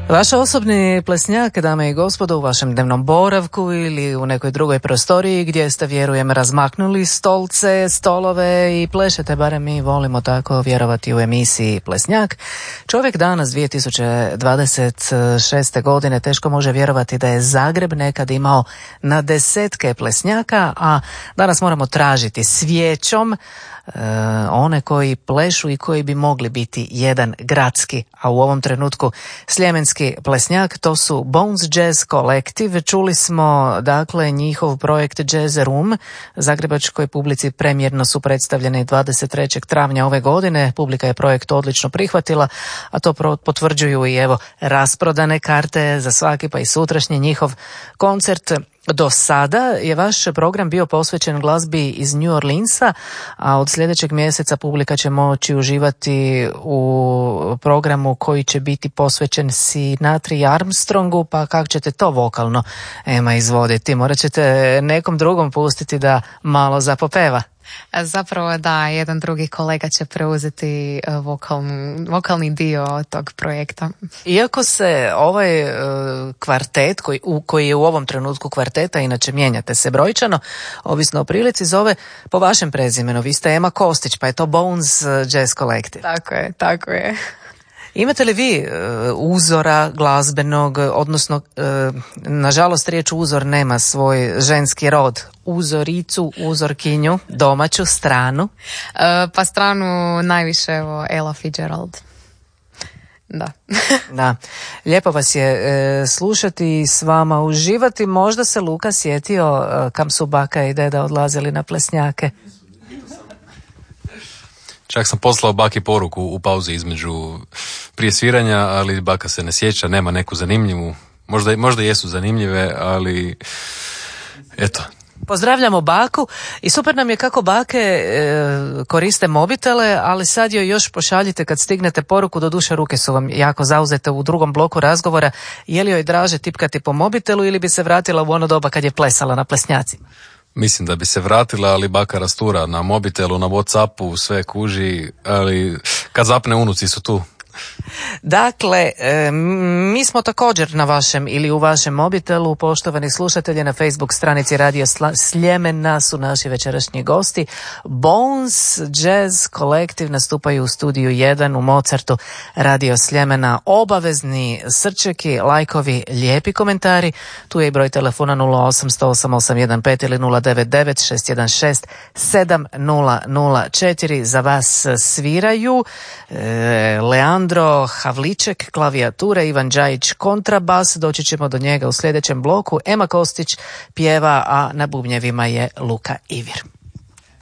Vaš osobni plesnjak, dame i gospodo, u vašem dnevnom boravku ili u nekoj drugoj prostoriji gdje ste, vjerujem, razmaknuli stolce, stolove i plešete, barem mi volimo tako vjerovati u emisiji Plesnjak. Čovjek danas 2026. godine teško može vjerovati da je Zagreb nekad imao na desetke plesnjaka, a danas moramo tražiti svijećom one koji plešu i koji bi mogli biti jedan gradski, a u ovom trenutku sljemenski plesnjak. To su Bones Jazz Collective. Čuli smo dakle njihov projekt Jazz Room. Zagrebačkoj publici premijerno su predstavljene 23. travnja ove godine. Publika je projekt odlično prihvatila, a to potvrđuju i evo rasprodane karte za svaki pa i sutrašnji njihov koncert. Do sada je vaš program bio posvećen glazbi iz New Orleansa, a od sljedećeg mjeseca publika će moći uživati u programu koji će biti posvećen Sinatri Armstrongu, pa kako ćete to vokalno, Ema, izvoditi? Morat ćete nekom drugom pustiti da malo zapopeva. Zapravo da, jedan drugi kolega će preuzeti vokalni dio tog projekta. Iako se ovaj kvartet, koji je u ovom trenutku kvarteta, inače mijenjate se brojčano, ovisno o prilici, zove po vašem prezimenu. Vi ste Ema Kostić, pa je to Bones Jazz Collective. Tako je. Imate li vi uzora glazbenog, odnosno, nažalost riječ uzor nema svoj ženski rod, uzoricu, uzorkinju, domaću, stranu? Pa stranu najviše evo Ella Fitzgerald. Da. Da. Lijepo vas je slušati i s vama uživati. Možda se Luka sjetio kam su baka i deda odlazili na plesnjake. Čak sam poslao baki poruku u pauzi između prije sviranja, ali baka se ne sjeća, nema neku zanimljivu. Možda jesu zanimljive, ali eto. Pozdravljamo baku i super nam je kako bake koriste mobitele, ali sad joj još pošaljite kad stignete poruku, doduše ruke su vam jako zauzete u drugom bloku razgovora, je li joj draže tipkati po mobitelu ili bi se vratila u ono doba kad je plesala na plesnjacima? Mislim da bi se vratila, ali baka rastura na mobitelu, na Whatsappu, sve kuži, ali kad zapne unuci su tu. Dakle, mi smo također na vašem ili u vašem mobitelu, poštovani slušatelji, na Facebook stranici Radio Sljemena su naši večerašnji gosti. Bones Jazz Collective nastupaju u studiju 1 u Mozartu Radio Sljemena. Obavezni srčeki, lajkovi, lijepi komentari. Tu je i broj telefona 08008815 ili 099 616 7004. Za vas sviraju Leandro Havliček, klavijatura, Ivan Đajić, kontrabas, doći ćemo do njega u sljedećem bloku. Ema Kostić pjeva, a na bubnjevima je Luka Ivir.